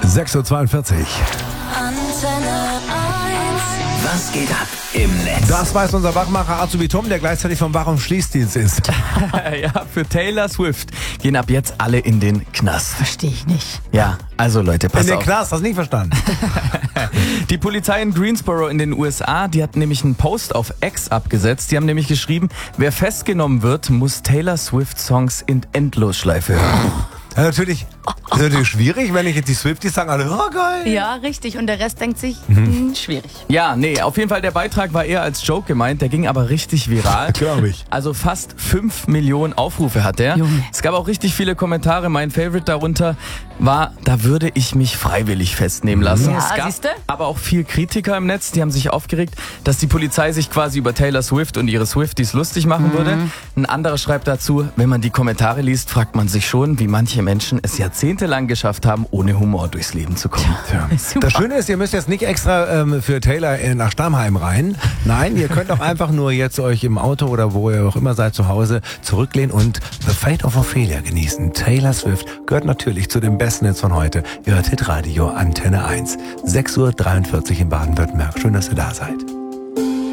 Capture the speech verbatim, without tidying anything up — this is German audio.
sechs Uhr zweiundvierzig. Antenne eins. Was geht ab im Netz? Das weiß unser Wachmacher Azubi Tom, der gleichzeitig vom Wach- und Schließdienst ist. Ja, für Taylor Swift gehen ab jetzt alle in den Knast. Verstehe ich nicht. Ja, also Leute, pass In den auf. Knast, hast du nicht verstanden? Die Polizei in Greensboro in den U S A, die hat nämlich einen Post auf X abgesetzt. Die haben nämlich geschrieben, wer festgenommen wird, muss Taylor Swift Songs in Endlosschleife hören. Ja, natürlich. Das ist natürlich schwierig, wenn ich jetzt die Swifties sagen, alle, oh geil. Ja, richtig. Und der Rest denkt sich, hm, schwierig. Ja, nee, auf jeden Fall, der Beitrag war eher als Joke gemeint, der ging aber richtig viral. Glaube ich. Also fast fünf Millionen Aufrufe hat der. Junge. Es gab auch richtig viele Kommentare. Mein Favorite darunter war, da würde ich mich freiwillig festnehmen lassen. Ja, es gab siehste? aber auch viel Kritiker im Netz, die haben sich aufgeregt, dass die Polizei sich quasi über Taylor Swift und ihre Swifties lustig machen würde. Ein anderer schreibt dazu, wenn man die Kommentare liest, fragt man sich schon, wie manche Menschen es jahrzehntelang geschafft haben, ohne Humor durchs Leben zu kommen. Ja. Super. Das Schöne ist, ihr müsst jetzt nicht extra ähm, für Taylor äh, nach Stammheim rein. Nein, ihr könnt auch einfach nur jetzt euch im Auto oder wo ihr auch immer seid zu Hause zurücklehnen und The Fate of Ophelia genießen. Taylor Swift gehört natürlich zu den besten Hits von heute. Ihr hört Hitradio Antenne eins. sechs Uhr dreiundvierzig in Baden-Württemberg. Schön, dass ihr da seid.